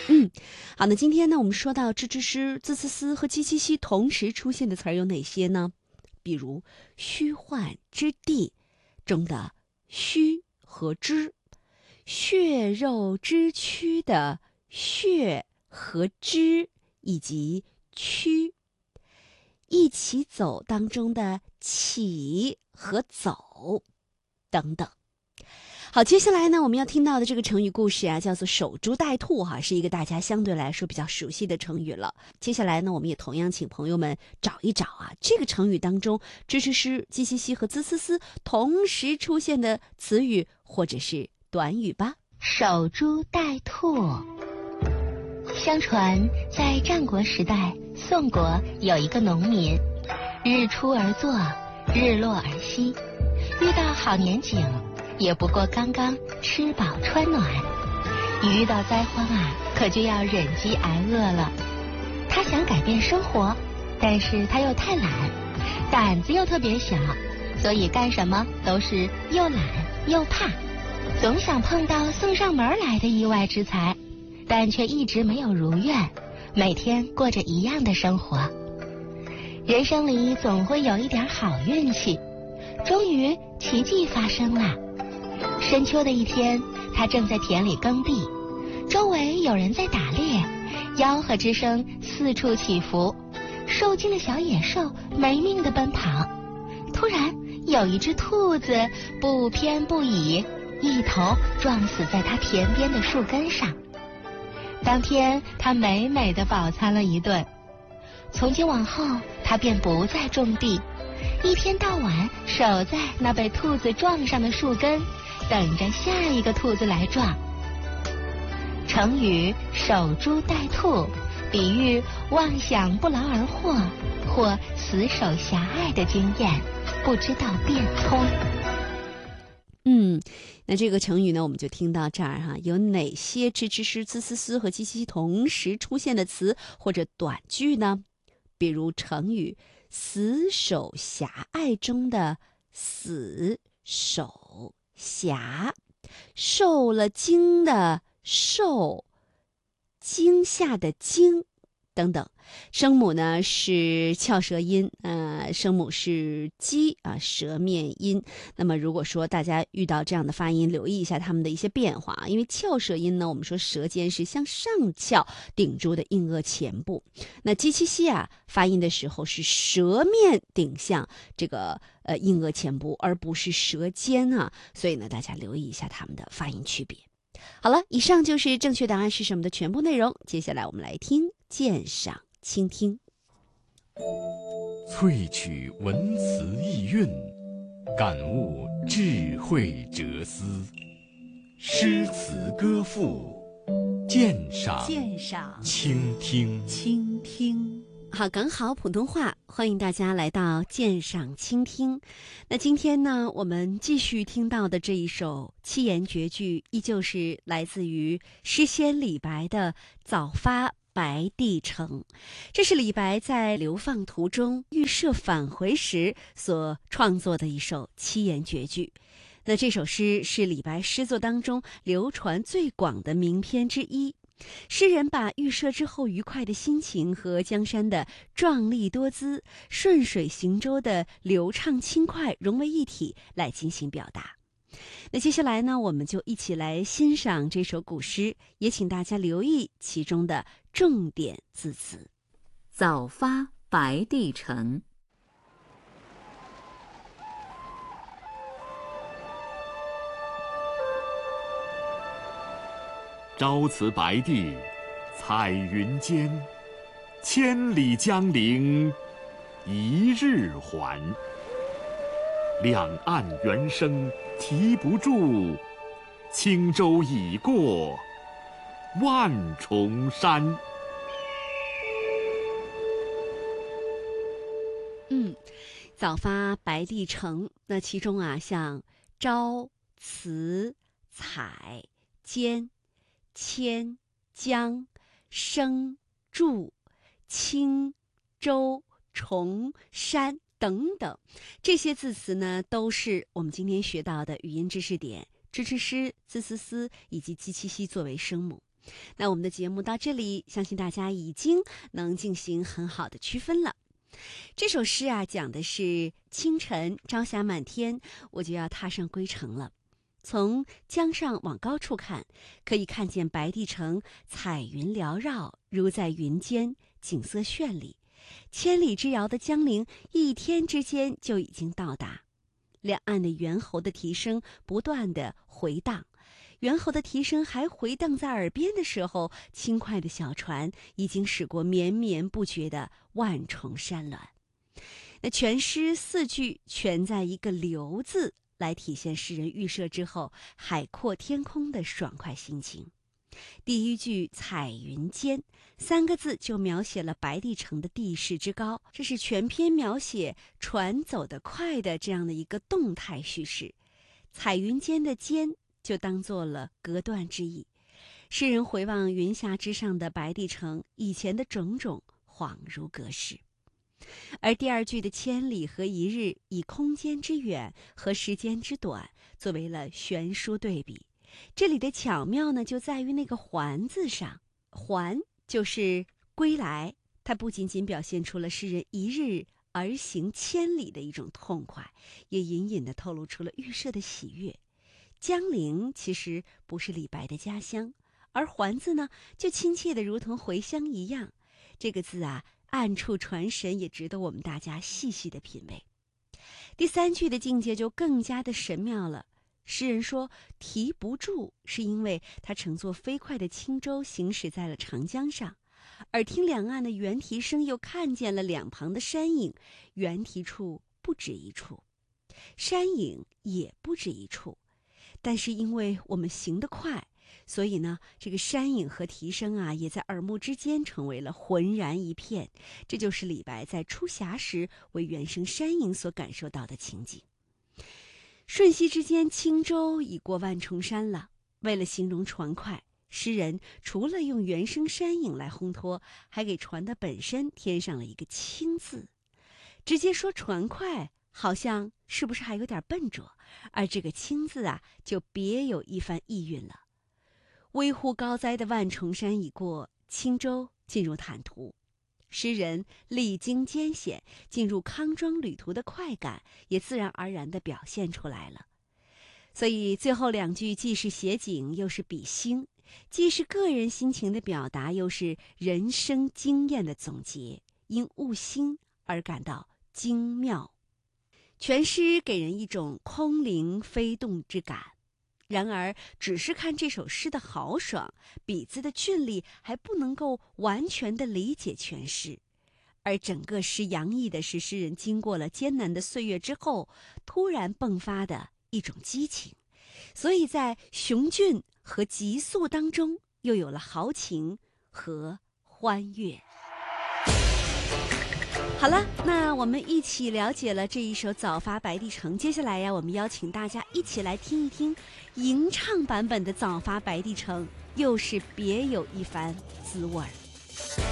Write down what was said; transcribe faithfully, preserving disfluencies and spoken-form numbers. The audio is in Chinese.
嗯，好，那今天呢，我们说到知之诗、字词思和唧唧兮同时出现的词儿有哪些呢？比如虚幻之地中的虚和之，血肉之躯的血和之，以及躯，一起走当中的起和走等等。好，接下来呢，我们要听到的这个成语故事啊，叫做守株待兔哈，是一个大家相对来说比较熟悉的成语了。接下来呢，我们也同样请朋友们找一找啊，这个成语当中知之诗、唧唧兮和滋思思同时出现的词语或者是短语吧。 守株待兔。相传在战国时代，宋国有一个农民，日出而作，日落而息，遇到好年景也不过刚刚吃饱穿暖，一遇到灾荒啊，可就要忍饥挨饿了。他想改变生活，但是他又太懒，胆子又特别小，所以干什么都是又懒又怕，总想碰到送上门来的意外之财，但却一直没有如愿，每天过着一样的生活。人生里总会有一点好运气，终于奇迹发生了。深秋的一天，他正在田里耕地，周围有人在打猎，吆喝之声四处起伏，受惊的小野兽没命地奔跑。突然有一只兔子不偏不倚，一头撞死在他田边的树根上。当天他美美地饱餐了一顿，从今往后他便不再种地，一天到晚守在那被兔子撞上的树根，等着下一个兔子来撞。成语守株待兔，比喻妄想不劳而获或死守狭隘的经验，不知道变通。 嗯，那这个成语呢，我们就听到这儿哈，有哪些知之诗、滋思思和唧唧兮同时出现的词或者短句呢？比如成语死守狭隘中的死守狭，受了惊的受，惊吓的惊等等。声母呢是翘舌音，呃，声母是鸡啊，舌面音。那么如果说大家遇到这样的发音，留意一下它们的一些变化啊。因为翘舌音呢，我们说舌尖是向上翘，顶住的硬腭前部。那唧唧兮啊，发音的时候是舌面顶向这个呃硬腭前部，而不是舌尖啊。所以呢，大家留意一下它们的发音区别。好了，以上就是正确答案是什么的全部内容。接下来我们来听鉴赏。倾听， 萃取文词意蕴，感悟智慧哲思，诗词歌赋，鉴赏鉴赏倾听倾听。好，刚好普通话，欢迎大家来到鉴赏倾听。那今天呢，我们继续听到的这一首七言绝句，依旧是来自于诗仙李白的《早发白帝城》，这是李白在流放途中预设返回时所创作的一首七言绝句。那这首诗是李白诗作当中流传最广的名篇之一。诗人把预设之后愉快的心情和江山的壮丽多姿、顺水行舟的流畅轻快融为一体来进行表达。那接下来呢，我们就一起来欣赏这首古诗，也请大家留意其中的重点字词。 早发白帝城。 朝辞白帝彩云间，千里江陵一日还。两岸猿声啼不住，轻舟已过万重山。 嗯，早发白帝城，那其中啊，像朝、辞、采、间、千、江、生、住、轻、舟、重、山等等，这些字词呢，都是我们今天学到的语音知识点，知之诗、字思思以及唧唧兮作为声母。 那我们的节目到这里，相信大家已经能进行很好的区分了。这首诗啊，讲的是清晨朝霞满天，我就要踏上归程了。从江上往高处看，可以看见白帝城彩云缭绕，如在云间，景色绚丽。千里之遥的江陵，一天之间就已经到达。两岸的猿猴的啼声不断地回荡，猿猴的啼声还回荡在耳边的时候，轻快的小船已经驶过绵绵不绝的万重山峦。那全诗四句全在一个流字来体现诗人预设之后海阔天空的爽快心情。第一句彩云间，三个字就描写了白帝城的地势之高，这是全篇描写船走得快的这样的一个动态叙事。彩云间的间就当做了隔断之意，诗人回望云霞之上的白帝城，以前的种种恍如隔世。而第二句的千里和一日，以空间之远和时间之短作为了悬殊对比。这里的巧妙呢，就在于那个还字上，还就是归来，它不仅仅表现出了诗人一日而行千里的一种痛快，也隐隐地透露出了预设的喜悦。江陵其实不是李白的家乡，而还字呢，就亲切的如同回乡一样。这个字啊，暗处传神，也值得我们大家细细的品味。第三句的境界就更加的神妙了。诗人说提不住，是因为他乘坐飞快的轻舟行驶在了长江上，耳听两岸的猿啼声，又看见了两旁的山影，猿啼处不止一处，山影也不止一处。但是因为我们行得快，所以呢，这个山影和啼声啊，也在耳目之间成为了浑然一片。这就是李白在出峡时为原声山影所感受到的情景。瞬息之间，轻舟已过万重山了。为了形容船快，诗人除了用原声山影来烘托，还给船的本身添上了一个轻字。直接说船快，好像是不是还有点笨拙？而这个轻字啊，就别有一番意蕴了。微乎高哉的万重山已过，轻舟进入坦途。诗人历经艰险，进入康庄旅途的快感也自然而然地表现出来了。所以最后两句既是写景，又是比兴，既是个人心情的表达，又是人生经验的总结，因悟心而感到精妙。全诗给人一种空灵飞动之感。然而只是看这首诗的豪爽，笔字的俊丽，还不能够完全的理解全诗。而整个诗洋溢的是诗人经过了艰难的岁月之后突然迸发的一种激情，所以在雄峻和急速当中又有了豪情和欢悦。好了，那我们一起了解了这一首《早发白帝城》。接下来呀，我们邀请大家一起来听一听吟唱版本的《早发白帝城》，又是别有一番滋味儿。